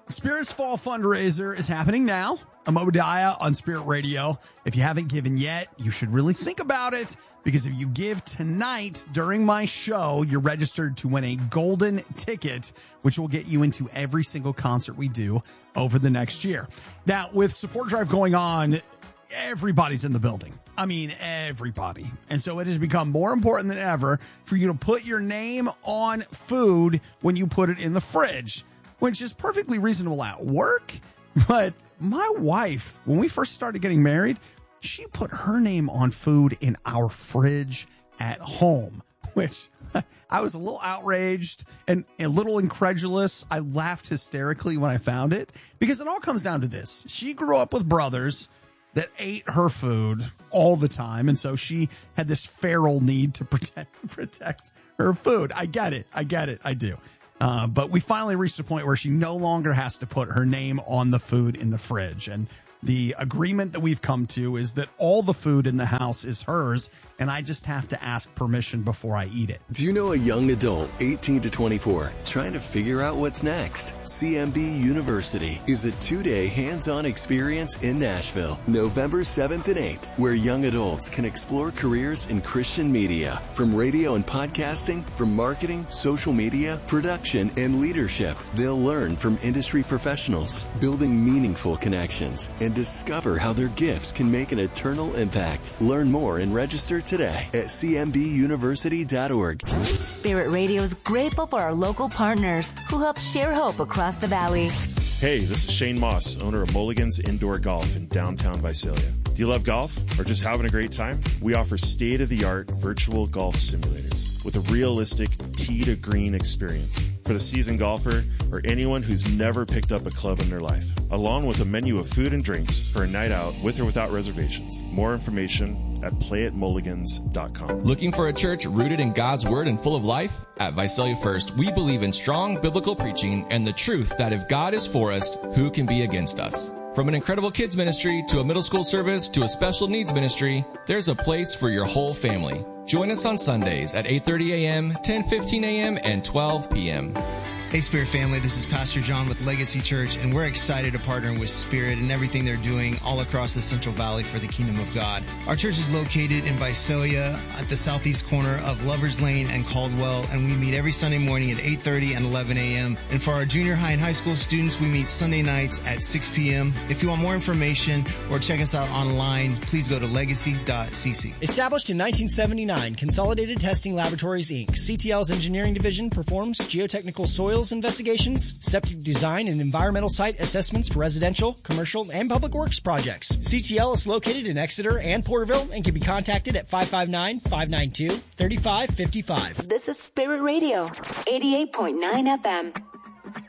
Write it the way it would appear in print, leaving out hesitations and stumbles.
Spirit's Fall fundraiser is happening now. I'm Obadiah on Spirit Radio. If you haven't given yet, you should really think about it, because if you give tonight during my show, you're registered to win a golden ticket, which will get you into every single concert we do over the next year. Now, with Support Drive going on, everybody's in the building. I mean, everybody. And so it has become more important than ever for you to put your name on food when you put it in the fridge, which is perfectly reasonable at work. But my wife, when we first started getting married, she put her name on food in our fridge at home, which I was a little outraged and a little incredulous. I laughed hysterically when I found it, because it all comes down to this. She grew up with brothers that ate her food all the time, and so she had this feral need to protect her food. I get it. I do. But we finally reached a point where she no longer has to put her name on the food in the fridge. And the agreement that we've come to is that all the food in the house is hers, and I just have to ask permission before I eat it. Do you know a young adult, 18 to 24, trying to figure out what's next? CMB University is a 2-day hands-on experience in Nashville, November 7th and 8th, where young adults can explore careers in Christian media, from radio and podcasting, from marketing, social media, production, and leadership. They'll learn from industry professionals, building meaningful connections, and discover how their gifts can make an eternal impact. Learn more and register today at cmbuniversity.org. Spirit Radio is grateful for our local partners who help share hope across the valley. Hey, this is Shane Moss, owner of Mulligan's Indoor Golf in downtown Visalia. Do you love golf or just having a great time? We offer state-of-the-art virtual golf simulators with a realistic tee to green experience for the seasoned golfer or anyone who's never picked up a club in their life, along with a menu of food and drinks for a night out with or without reservations. More information at playatmulligans.com. Looking for a church rooted in God's Word and full of life? At Visalia First, we believe in strong biblical preaching and the truth that if God is for us, who can be against us? From an incredible kids ministry to a middle school service to a special needs ministry, there's a place for your whole family. Join us on Sundays at 8:30 a.m., 10:15 a.m., and 12 p.m. Hey, Spirit family, this is Pastor John with Legacy Church, and we're excited to partner with Spirit and everything they're doing all across the Central Valley for the Kingdom of God. Our church is located in Visalia at the southeast corner of Lovers Lane and Caldwell, and we meet every Sunday morning at 8:30 and 11 a.m. And for our junior high and high school students, we meet Sunday nights at 6 p.m. If you want more information or check us out online, please go to legacy.cc. Established in 1979, Consolidated Testing Laboratories, Inc., CTL's engineering division performs geotechnical soils investigations, septic design, and environmental site assessments for residential, commercial, and public works projects. CTL is located in Exeter and Porterville and can be contacted at 559-592-3555. This is Spirit Radio, 88.9 FM.